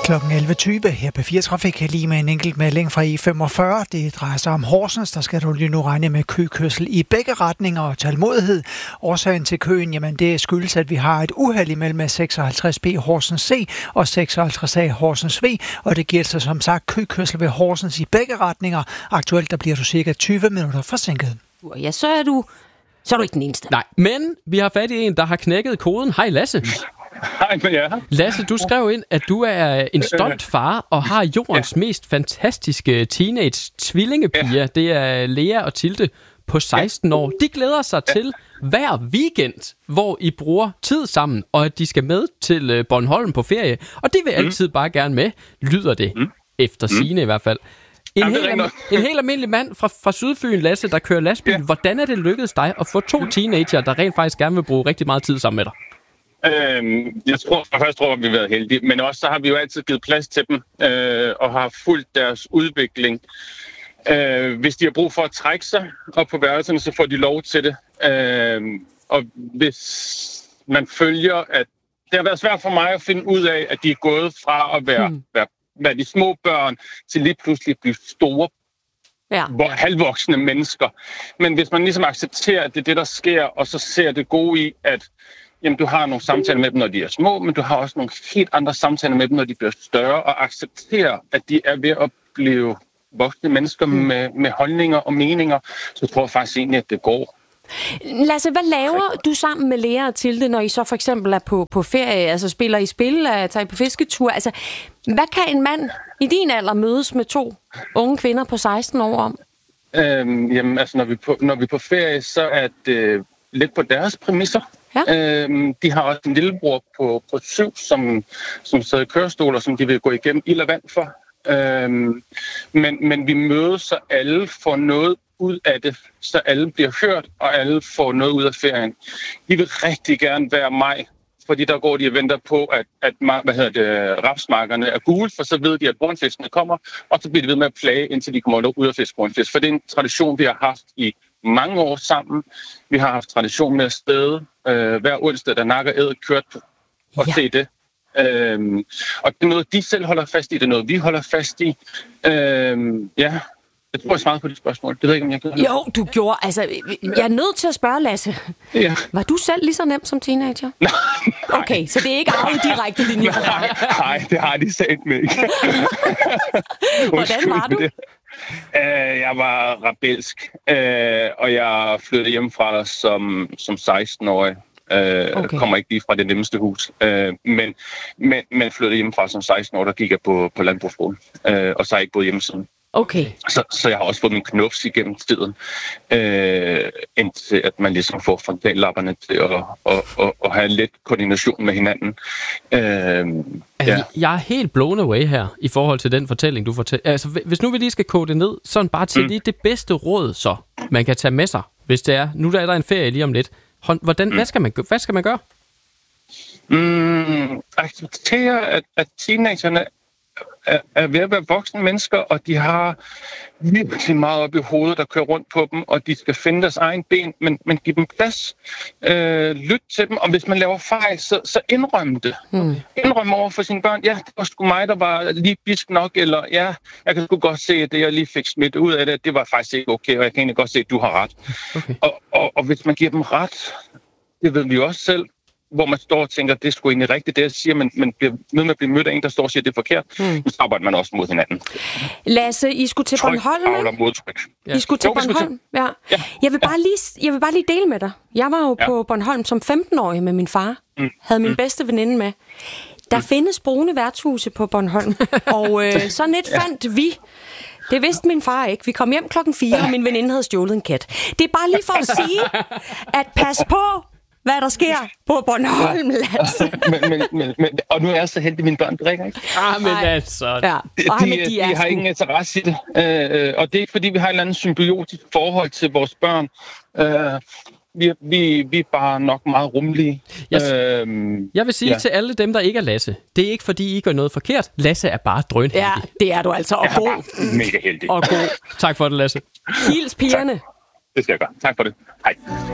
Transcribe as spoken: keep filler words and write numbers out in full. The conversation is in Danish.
Klokken elleve tyve her på fire Trafik lige med en enkelt melding fra E femogfyrre. Det drejer sig om Horsens. Der skal du lige nu regne med køkørsel i begge retninger og tålmodighed. Årsagen til køen, jamen det skyldes, at vi har et uheld imellem seksoghalvtreds B Horsens C og seksoghalvtreds A Horsens V. Og det giver sig som sagt køkørsel ved Horsens i begge retninger. Aktuelt der bliver du cirka tyve minutter forsinket. Ja, så er du, så er du ikke den eneste. Nej, men vi har fat i en, der har knækket koden. Hej Lasse. Hej med jer. Lasse, du skrev ind, at du er en stolt far og har jordens ja. mest fantastiske teenage-tvillingepiger. Ja. Det er Lea og Tilde på seksten år. De glæder sig ja. til hver weekend, hvor I bruger tid sammen, og at de skal med til Bornholm på ferie. Og det vil mm. altid bare gerne med, lyder det, mm. efter sigende i hvert fald. En, Jamen, helt, am- en helt almindelig mand fra, fra Sydfyn, Lasse, der kører lastbil. Ja. Hvordan er det lykkedes dig at få to teenager, der rent faktisk gerne vil bruge rigtig meget tid sammen med dig? Øhm, jeg tror, for først tror jeg, vi har været heldige, men også så har vi jo altid givet plads til dem øh, og har fulgt deres udvikling. Øh, hvis de har brug for at trække sig op på værelserne, så får de lov til det. Øh, og hvis man følger, at det har været svært for mig at finde ud af, at de er gået fra at være, hmm. være, være de små børn til lige pludselig at blive store ja. halvvoksne mennesker. Men hvis man ligesom accepterer, at det er det, der sker, og så ser det gode i, at jamen, du har nogle samtaler med dem, når de er små, men du har også nogle helt andre samtaler med dem, når de bliver større, og accepterer, at de er ved at blive voksne mennesker mm. med, med holdninger og meninger, så tror jeg faktisk egentlig, at det går. Lasse, hvad laver du sammen med Lea og Tilde, når I så for eksempel er på, på ferie, altså spiller I spil, tager I på fisketur? Altså, hvad kan en mand i din alder mødes med to unge kvinder på seksten år om? Øhm, jamen, altså, når vi, på, når vi er på ferie, så er det lidt på deres præmisser. Ja. Øhm, de har også en lillebror på, på syv, som, som sidder i kørestol, og som de vil gå igennem ild og vand for. Øhm, men, men vi mødes, så alle får noget ud af det, så alle bliver hørt, og alle får noget ud af ferien. De vil rigtig gerne være mig, fordi der går de og venter på, at, at hvad hedder det, rapsmarkerne er gule, for så ved de, at brunfiskene kommer, og så bliver de ved med at plage, indtil de kommer ud og fiske brunfisk. For det er en tradition, vi har haft i mange år sammen. Vi har haft tradition med at stede øh, hver onsdag, der nakker æd kørt og ja. se det. Øhm, og det er noget, de selv holder fast i, det er noget, vi holder fast i. Øhm, ja, jeg tror, jeg svarede på de spørgsmål. Det ved jeg ikke, om jeg gør. Jo, du gjorde. Altså, jeg er nødt til at spørge, Lasse. Ja. Var du selv lige så nem som teenager? Nej. Okay, så det er ikke arvet direkte linje for dig? Nej, det har de sagt med ikke. Hvordan var du? Uh, jeg var rebelsk, uh, og jeg flyttede hjemmefra som, som seksten-årig. Uh, okay. Kommer ikke lige fra det nemmeste hus, uh, men, men, men flyttede hjemmefra som seksten-årig, der gik jeg på, på landbrugsskolen, uh, og så har jeg ikke boet hjemme siden. Okay. Så, så jeg har også fået min knufs igennem tiden, øh, indtil at man ligesom får frontallapperne til at, at, at, at have lidt koordination med hinanden. Øh, altså, ja. Jeg er helt blown away her, i forhold til den fortælling, du fortæller. Altså, hvis nu vi lige skal kode det ned, sådan bare til mm. lige det bedste råd, så man kan tage med sig, hvis det er, nu er der en ferie lige om lidt. Hvordan, mm. hvad, skal man, hvad skal man gøre? Mm, acceptere, at, at teenagerne Er, er ved at være voksne mennesker, og de har virkelig meget op i hovedet, der kører rundt på dem, og de skal finde deres egen ben, men, men give dem plads, øh, lyt til dem, og hvis man laver fejl, så, så indrøm det. Mm. Indrøm over for sine børn, ja, det var sgu mig, der var lige bisk nok, eller ja, jeg kan sgu godt se, at det, jeg lige fik smidt ud af det, det var faktisk ikke okay, og jeg kan egentlig godt se, at du har ret. Okay. Og, og, og hvis man giver dem ret, det ved vi jo også selv, hvor man står og tænker, det er sgu egentlig rigtigt, det jeg siger, men man bliver med med at blive mødt af en, der står og siger, det er forkert. Mm. Så arbejder man også mod hinanden. Lasse, I skulle til Bornholm, ikke? Modtryk. I skulle til jo, Bornholm, til... ja. ja. Jeg vil bare lige, jeg vil bare lige dele med dig. Jeg var jo ja. på Bornholm som femten-årig med min far. Mm. Havde min mm. bedste veninde med. Der mm. findes brune værtshuse på Bornholm, og øh, sådan et ja. fandt vi. Det vidste min far ikke. Vi kom hjem klokken fire, og min veninde havde stjålet en kat. Det er bare lige for at sige, at pas på, hvad der sker på Bornholm, Lasse. men, men, men, men, og nu er jeg så heldig, at mine børn drikker, ikke? Ah, men altså... Ja. De, de, de, de har ingen interesse i det. Øh, og det er ikke, fordi vi har et eller andet symbiotisk forhold til vores børn. Øh, vi, vi, vi er bare nok meget rummelige. Yes. Øhm, jeg vil sige ja. til alle dem, der ikke er Lasse, det er ikke, fordi I gør noget forkert. Lasse er bare drønheldig. Ja, det er du altså. Og god. Mega heldig. Og god. Tak for det, Lasse. Hils pigerne. Det skal jeg gøre. Tak for det. Hej.